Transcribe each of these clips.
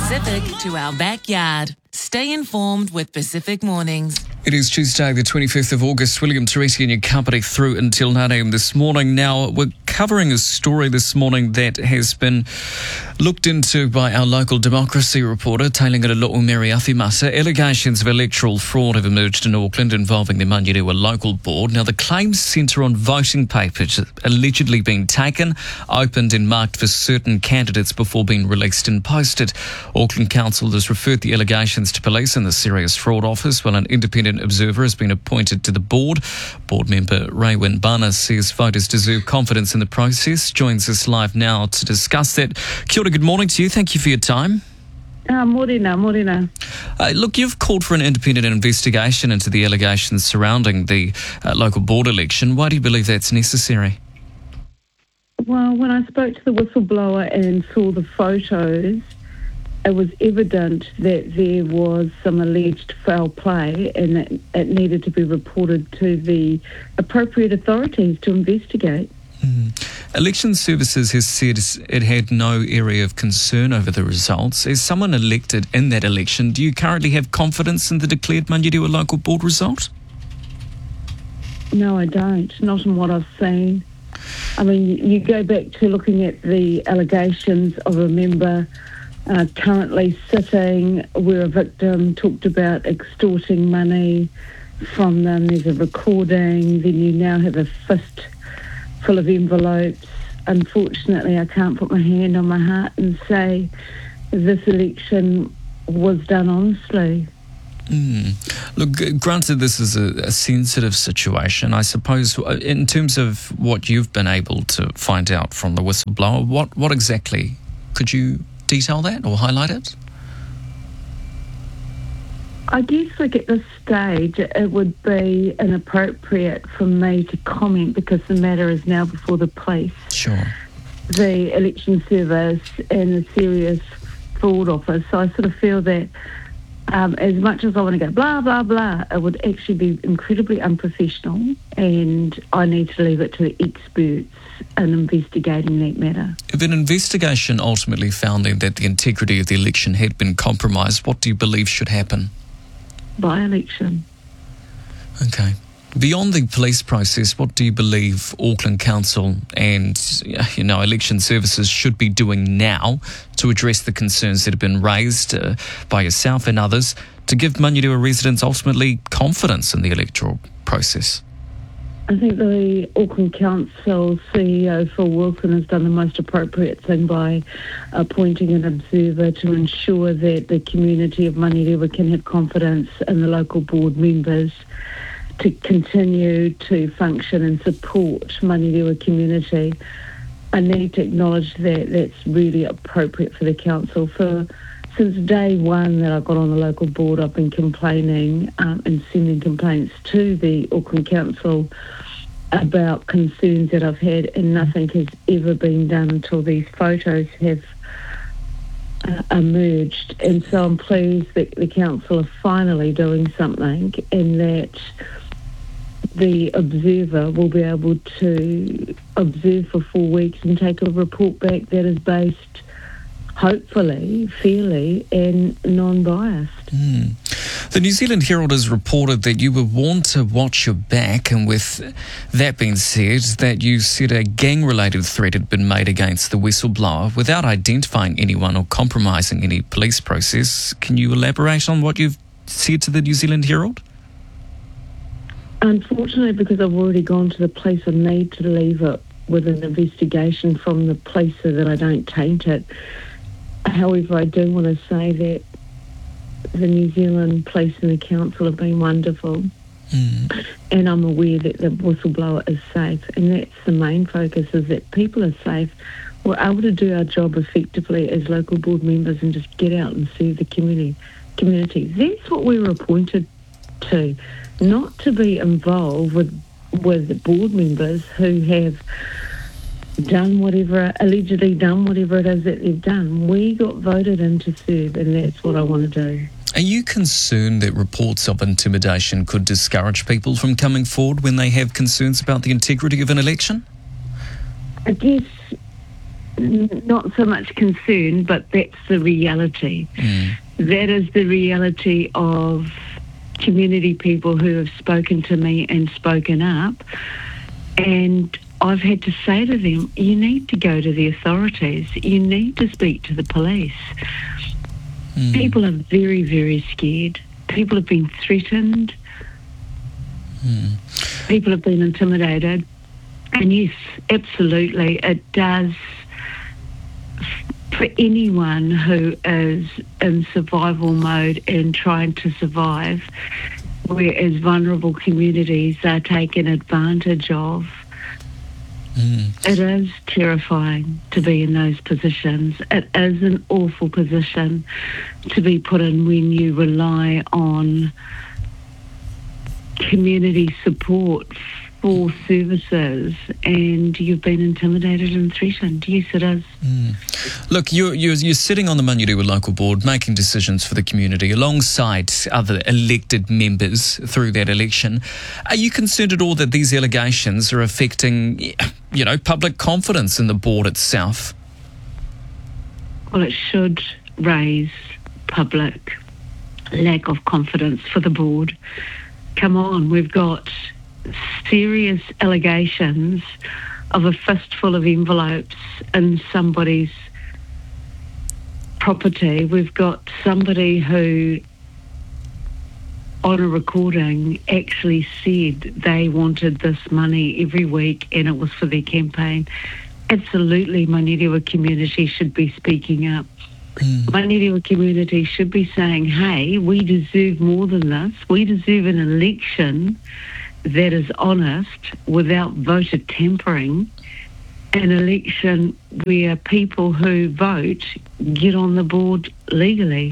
Pacific to our backyard. Stay informed with Pacific Mornings. It is Tuesday, the 25th of August. William Teresi in your company through until 9 a.m. this morning. Now, we're covering a story this morning that has been looked into by our local democracy reporter, Tailingara Mary Afimasa. Allegations of electoral fraud have emerged in Auckland involving the Manurewa local board. Now, the claims centre on voting papers allegedly being taken, opened and marked for certain candidates before being released and posted. Auckland Council has referred the allegations to police in the Serious Fraud Office, while an independent observer has been appointed to the board. Board member Raywin Bana says voters deserve confidence in the process. Joins us live now to discuss that. Kia ora, good morning to you. Thank you for your time. Morena. Look, you've called for an independent investigation into the allegations surrounding the local board election. Why do you believe that's necessary? Well, when I spoke to the whistleblower and saw the photos, it was evident that there was some alleged foul play and that it needed to be reported to the appropriate authorities to investigate. Election Services has said it had no area of concern over the results. As someone elected in that election, do you currently have confidence in the declared Manurewa local board result? No, I don't. Not in what I've seen. I mean, you go back to looking at the allegations of a member currently sitting where a victim talked about extorting money from them. There's a recording. Then you now have a fist full of envelopes. Unfortunately, I can't put my hand on my heart and say this election was done honestly. Look, granted this is a sensitive situation, I suppose in terms of what you've been able to find out from the whistleblower, what exactly could you detail that or highlight it? I guess like at this stage it would be inappropriate for me to comment because the matter is now before the police. Sure. The Election Service and the Serious Fraud Office. So I sort of feel that as much as I want to go blah, blah, blah, it would actually be incredibly unprofessional and I need to leave it to the experts in investigating that matter. If an investigation ultimately found that the integrity of the election had been compromised, what do you believe should happen? By-election. Okay. Beyond the police process, what do you believe Auckland Council and Election Services should be doing now to address the concerns that have been raised by yourself and others to give Manurewa residents ultimately confidence in the electoral process? I think the Auckland Council CEO, Phil Wilson, has done the most appropriate thing by appointing an observer to ensure that the community of Manurewa can have confidence in the local board members to continue to function and support Manurewa community. I need to acknowledge that that's really appropriate for the council. Since day one that I got on the local board, I've been complaining and sending complaints to the Auckland Council about concerns that I've had, and nothing has ever been done until these photos have emerged. And so I'm pleased that the council are finally doing something and that the observer will be able to observe for 4 weeks and take a report back that is based, hopefully, fairly and non-biased. The New Zealand Herald has reported that you were warned to watch your back, and with that being said, that you said a gang-related threat had been made against the whistleblower without identifying anyone or compromising any police process. Can you elaborate on what you've said to the New Zealand Herald? Unfortunately, because I've already gone to the police, I need to leave it with an investigation from the police so that I don't taint it. However, I do want to say that the New Zealand Police and the Council have been wonderful. And I'm aware that the whistleblower is safe, and that's the main focus, is that people are safe. We're able to do our job effectively as local board members and just get out and serve the community. That's what we were appointed to, not to be involved with the board members who have allegedly done whatever it is that they've done. We got voted in to serve, and that's what I want to do. Are you concerned that reports of intimidation could discourage people from coming forward when they have concerns about the integrity of an election? I guess not so much concern, but that's the reality. That is the reality of community people who have spoken to me and spoken up. And I've had to say to them, you need to go to the authorities. You need to speak to the police. People are very, very scared. People have been threatened. People have been intimidated. And yes, absolutely, it does, for anyone who is in survival mode and trying to survive, whereas vulnerable communities are taken advantage of. It is terrifying to be in those positions. It is an awful position to be put in when you rely on community support for services and you've been intimidated and threatened. Yes, it is. Look, you're sitting on the Manurewa Local Board making decisions for the community alongside other elected members through that election. Are you concerned at all that these allegations are affecting, public confidence in the board itself? Well, it should raise public lack of confidence for the board. Come on, we've got serious allegations of a fistful of envelopes in somebody's property. We've got somebody who, on a recording, actually said they wanted this money every week and it was for their campaign. Absolutely, Manurewa community should be speaking up. Manurewa community should be saying, hey, we deserve more than this. We deserve an election that is honest, without voter tampering, an election where people who vote get on the board legally.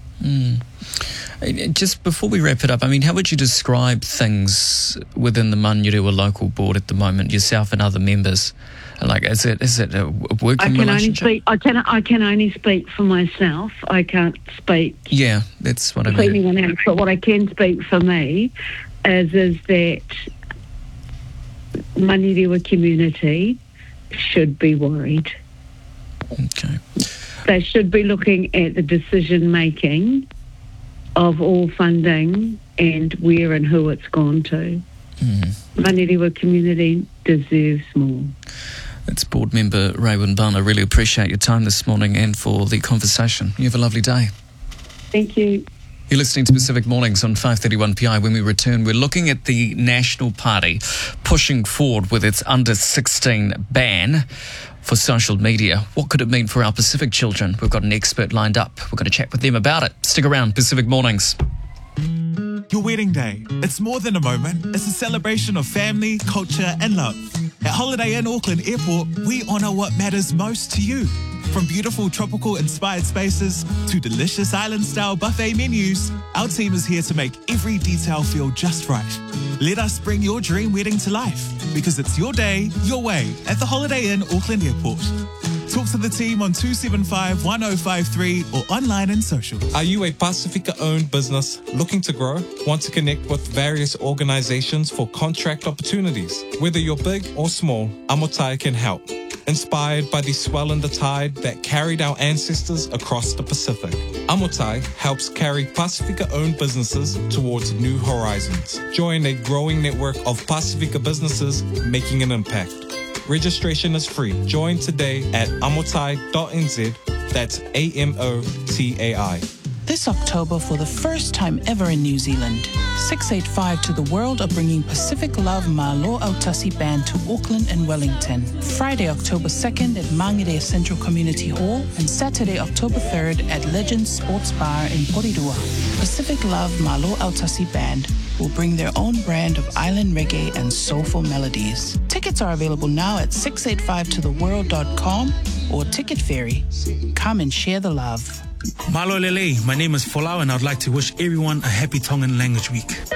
Just before we wrap it up, how would you describe things within the Manurewa Local Board at the moment, yourself and other members? Like, is it a working relationship? I can only speak for myself. I can't speak. Yeah, that's what I mean. For anyone else. But what I can speak for me is that Manurewa community should be worried. Okay. They should be looking at the decision making of all funding and where and who it's gone to. Manurewa community deserves more. That's Board Member Raewyn Barn. I really appreciate your time this morning and for the conversation. You have a lovely day. Thank you. You're listening to Pacific Mornings on 531 PI. When we return, we're looking at the National Party pushing forward with its under-16 ban for social media. What could it mean for our Pacific children? We've got an expert lined up. We're going to chat with them about it. Stick around, Pacific Mornings. Your wedding day. It's more than a moment. It's a celebration of family, culture and love. At Holiday Inn Auckland Airport, we honour what matters most to you. From beautiful tropical-inspired spaces to delicious island-style buffet menus, our team is here to make every detail feel just right. Let us bring your dream wedding to life, because it's your day, your way at the Holiday Inn Auckland Airport. Talk to the team on 275-1053 or online and social. Are you a Pacifica-owned business looking to grow? Want to connect with various organizations for contract opportunities? Whether you're big or small, Amotai can help. Inspired by the swell in the tide that carried our ancestors across the Pacific, Amotai helps carry Pacifica-owned businesses towards new horizons. Join a growing network of Pacifica businesses making an impact. Registration is free. Join today at amotai.nz. That's AMOTAI. This October, for the first time ever in New Zealand, 685 to the World are bringing Pacific Love Malo Autasi Band to Auckland and Wellington. Friday, October 2nd at Mangere Central Community Hall and Saturday, October 3rd at Legends Sports Bar in Porirua. Pacific Love Malo Autasi Band will bring their own brand of island reggae and soulful melodies. Tickets are available now at 685totheworld.com or Ticket Ferry. Come and share the love. Malo Lele, my name is Folau and I'd like to wish everyone a happy Tongan Language Week.